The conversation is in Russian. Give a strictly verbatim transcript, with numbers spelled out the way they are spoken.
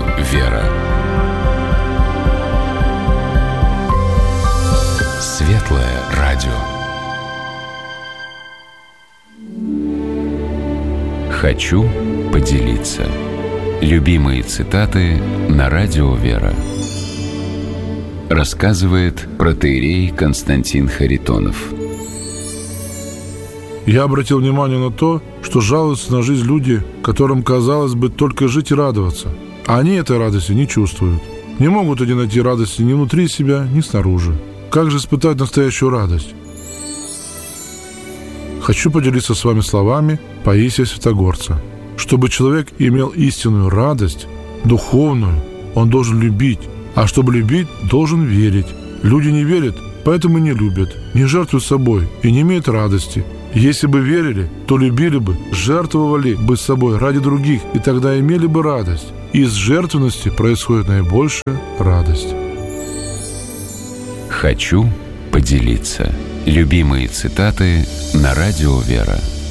«Вера». Светлое радио. Хочу поделиться. Любимые цитаты на радио «Вера». Рассказывает протоиерей Константин Харитонов. Я обратил внимание на то, что жалуются на жизнь люди, которым, казалось бы, только жить и радоваться. А они этой радости не чувствуют. Не могут они найти радости ни внутри себя, ни снаружи. Как же испытать настоящую радость? Хочу поделиться с вами словами Паисия Святогорца. Чтобы человек имел истинную радость, духовную, он должен любить. А чтобы любить, должен верить. Люди не верят, поэтому не любят, не жертвуют собой и не имеют радости. Если бы верили, то любили бы, жертвовали бы собой ради других, и тогда имели бы радость. Из жертвенности происходит наибольшая радость. Хочу поделиться. Любимые цитаты на радио «Вера».